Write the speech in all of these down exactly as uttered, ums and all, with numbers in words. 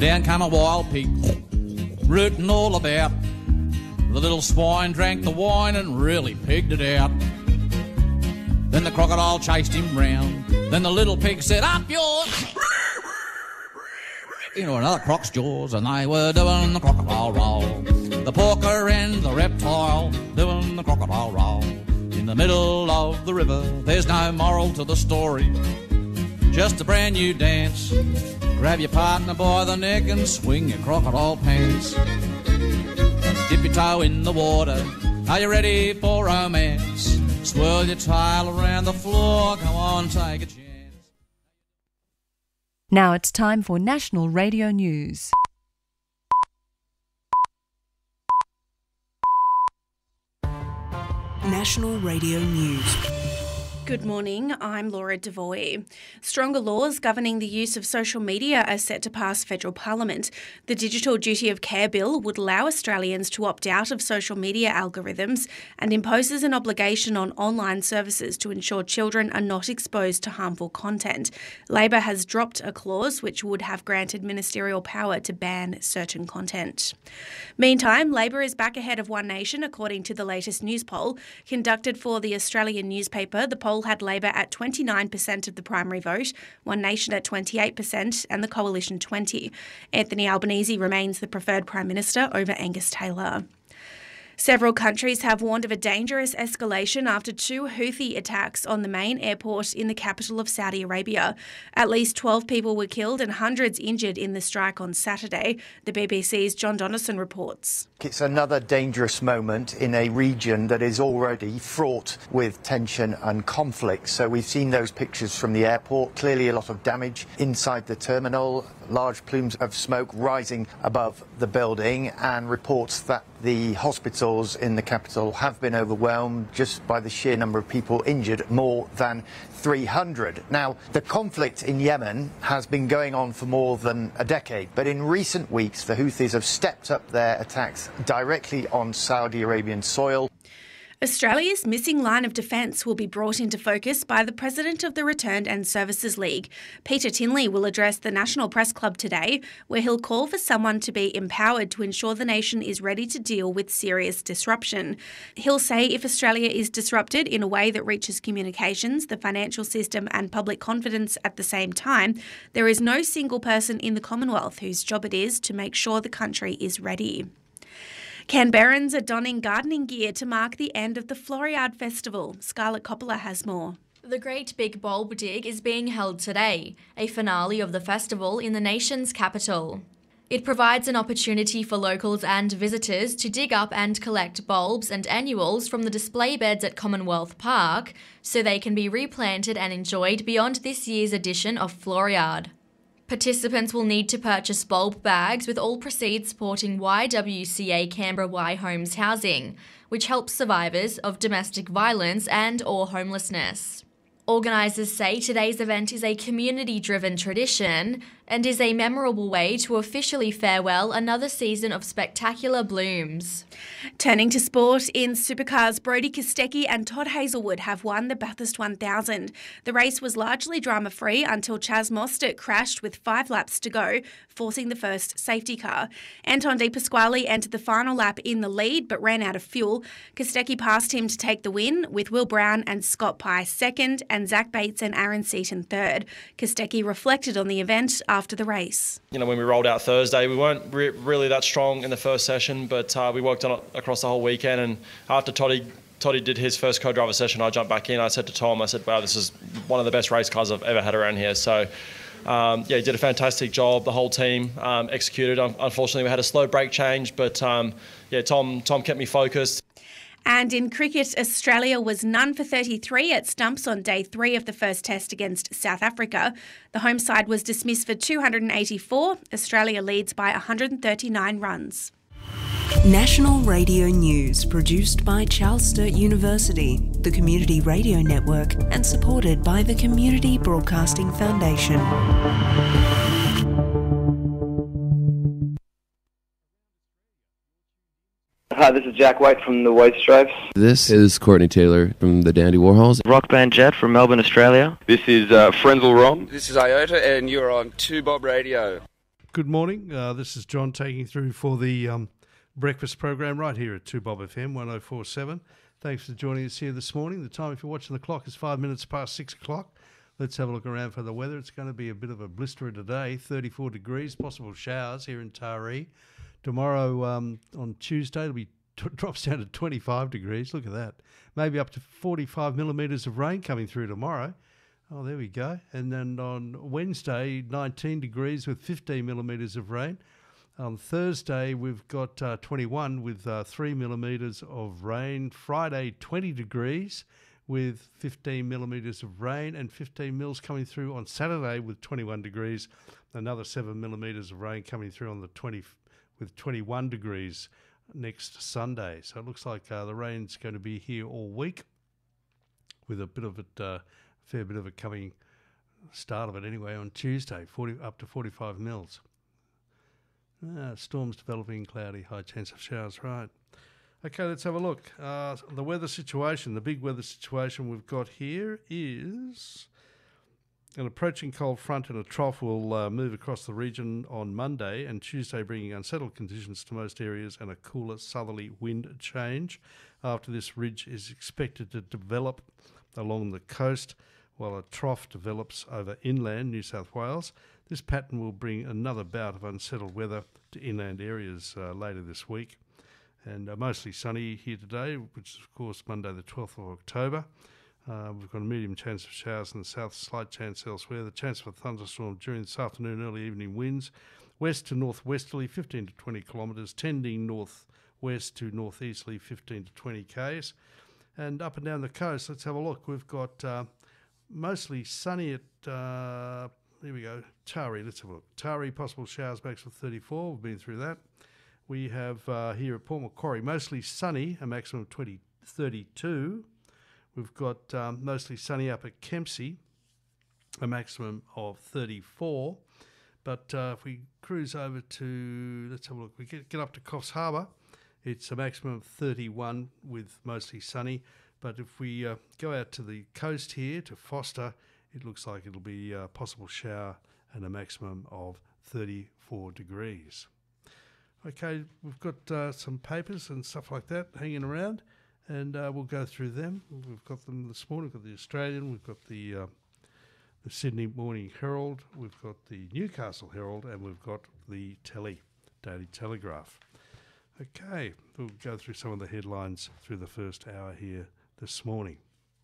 Down come a wild pig, rooting all about. The little swine drank the wine and really pigged it out. Then the crocodile chased him round. Then the little pig said, up yours! Into another croc's jaws, and they were doing the crocodile roll. The porker and the reptile doing the crocodile roll. In the middle of the river, there's no moral to the story. Just a brand new dance. Grab your partner by the neck and swing your crocodile pants. Dip your toe in the water. Are you ready for romance? Swirl your tail around the floor. Come on, take a chance. Now it's time for National Radio News. National Radio News. Good morning, I'm Laura Devoy. Stronger laws governing the use of social media are set to pass federal parliament. The Digital Duty of Care Bill would allow Australians to opt out of social media algorithms and imposes an obligation on online services to ensure children are not exposed to harmful content. Labor has dropped a clause which would have granted ministerial power to ban certain content. Meantime, Labor is back ahead of One Nation according to the latest news poll. Conducted for the Australian newspaper, the poll had Labor at twenty-nine percent of the primary vote, One Nation at twenty-eight percent and the Coalition twenty percent. Anthony Albanese remains the preferred Prime Minister over Angus Taylor. Several countries have warned of a dangerous escalation after two Houthi attacks on the main airport in the capital of Saudi Arabia. At least twelve people were killed and hundreds injured in the strike on Saturday. The B B C's John Donnison reports. It's another dangerous moment in a region that is already fraught with tension and conflict. So we've seen those pictures from the airport. Clearly a lot of damage inside the terminal, large plumes of smoke rising above the building, and reports that the hospitals in the capital have been overwhelmed just by the sheer number of people injured, more than three hundred. Now, the conflict in Yemen has been going on for more than a decade, but in recent weeks the Houthis have stepped up their attacks directly on Saudi Arabian soil. Australia's missing line of defence will be brought into focus by the President of the Returned and Services League. Peter Tinley will address the National Press Club today, where he'll call for someone to be empowered to ensure the nation is ready to deal with serious disruption. He'll say if Australia is disrupted in a way that reaches communications, the financial system and public confidence at the same time, there is no single person in the Commonwealth whose job it is to make sure the country is ready. Canberrans are donning gardening gear to mark the end of the Floriade Festival. Scarlett Coppola has more. The Great Big Bulb Dig is being held today, a finale of the festival in the nation's capital. It provides an opportunity for locals and visitors to dig up and collect bulbs and annuals from the display beds at Commonwealth Park so they can be replanted and enjoyed beyond this year's edition of Floriade. Participants will need to purchase bulb bags with all proceeds supporting Y W C A Canberra Y Homes Housing, which helps survivors of domestic violence and or homelessness. Organisers say today's event is a community-driven tradition and is a memorable way to officially farewell another season of spectacular blooms. Turning to sport, in supercars, Brodie Kostecki and Todd Hazelwood have won the Bathurst one thousand. The race was largely drama-free until Chaz Mostert crashed with five laps to go, forcing the first safety car. Anton De Pasquale entered the final lap in the lead but ran out of fuel. Kostecki passed him to take the win, with Will Brown and Scott Pye second and Zach Bates and Aaron Seaton third. Kostecki reflected on the event after the race. You know, when we rolled out Thursday, we weren't re- really that strong in the first session, but uh, we worked on it across the whole weekend. And after Toddy, Toddy did his first co-driver session, I jumped back in. I said to Tom, I said, wow, this is one of the best race cars I've ever had around here. So, um, yeah, he did a fantastic job. The whole team um, executed. Unfortunately, we had a slow brake change, but um, yeah, Tom, Tom kept me focused. And in cricket, Australia was none for thirty-three at stumps on day three of the first test against South Africa. The home side was dismissed for two hundred eighty-four. Australia leads by one hundred thirty-nine runs. National Radio News, produced by Charles Sturt University, the Community Radio Network, and supported by the Community Broadcasting Foundation. Hi, this is Jack White from the White Stripes. This is Courtney Taylor from the Dandy Warhols. Rock band Jet from Melbourne, Australia. This is uh, Frenzal Rom. This is Iota, and you're on two Bob Radio. Good morning. Uh, this is John taking you through for the um, breakfast program right here at two Bob F M one oh four point seven. Thanks for joining us here this morning. The time, if you're watching the clock, is five minutes past six o'clock. Let's have a look around for the weather. It's going to be a bit of a blisterer today, thirty-four degrees, possible showers here in Taree. Tomorrow um, on Tuesday, it'll be t- drops down to twenty-five degrees. Look at that. Maybe up to forty-five millimetres of rain coming through tomorrow. Oh, there we go. And then on Wednesday, nineteen degrees with fifteen millimetres of rain. On Thursday, we've got uh, twenty-one with uh, three millimetres of rain. Friday, twenty degrees with fifteen millimetres of rain, and fifteen mils coming through on Saturday with twenty-one degrees. Another seven millimetres of rain coming through on the twenty with twenty-one degrees next Sunday. So it looks like uh, the rain's going to be here all week, with a bit of it. Uh, fair bit of it coming, start of it anyway, on Tuesday, forty up to forty-five mils. Ah, storms developing, cloudy, high chance of showers, right. Okay, let's have a look. Uh, the weather situation, the big weather situation we've got here is an approaching cold front and a trough will uh, move across the region on Monday and Tuesday, bringing unsettled conditions to most areas and a cooler southerly wind change. After this, ridge is expected to develop along the coast, while a trough develops over inland New South Wales. This pattern will bring another bout of unsettled weather to inland areas uh, later this week. And uh, mostly sunny here today, which is, of course, Monday the twelfth of October. Uh, we've got a medium chance of showers in the south, slight chance elsewhere. The chance of a thunderstorm during this afternoon, early evening winds. West to northwesterly, fifteen to twenty kilometres, tending northwest to northeasterly, fifteen to twenty k's. And up and down the coast, let's have a look. We've got uh, mostly sunny at, uh, here we go, Taree. Let's have a look. Taree, possible showers, maximum of thirty-four. We've been through that. We have uh, here at Port Macquarie, mostly sunny, a maximum of twenty, thirty-two. We've got um, mostly sunny up at Kempsey, a maximum of thirty-four. But uh, if we cruise over to, let's have a look, we get, get up to Coffs Harbour, it's a maximum of thirty-one with mostly sunny. But if we uh, go out to the coast here, to Foster, it looks like it'll be a possible shower and a maximum of thirty-four degrees. Okay, we've got uh, some papers and stuff like that hanging around, and uh, we'll go through them. We've got them this morning. We've got the Australian, we've got the, uh, the Sydney Morning Herald, we've got the Newcastle Herald, and we've got the Telly, Daily Telegraph. Okay, we'll go through some of the headlines through the first hour here this morning.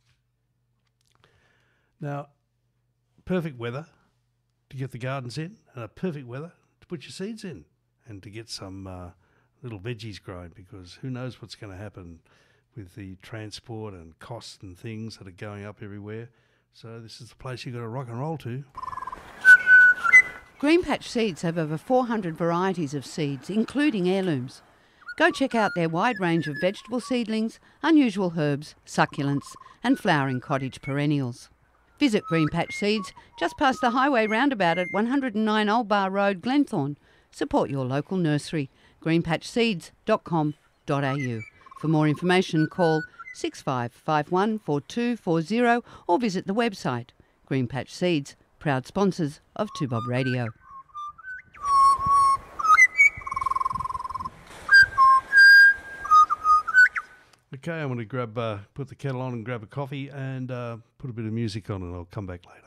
Now, perfect weather to get the gardens in, and a perfect weather to put your seeds in, and to get some uh, little veggies growing, because who knows what's going to happen with the transport and costs and things that are going up everywhere. So this is the place you've got to rock and roll to. Greenpatch Seeds have over four hundred varieties of seeds, including heirlooms. Go check out their wide range of vegetable seedlings, unusual herbs, succulents and flowering cottage perennials. Visit Greenpatch Seeds just past the highway roundabout at one oh nine Old Bar Road, Glenthorne. Support your local nursery, greenpatch seeds dot com dot a u. For more information, call six five five one four two four zero or visit the website. Greenpatch Seeds, proud sponsors of two Bob Radio. Okay, I'm going to grab, uh, put the kettle on and grab a coffee and uh, put a bit of music on, and I'll come back later.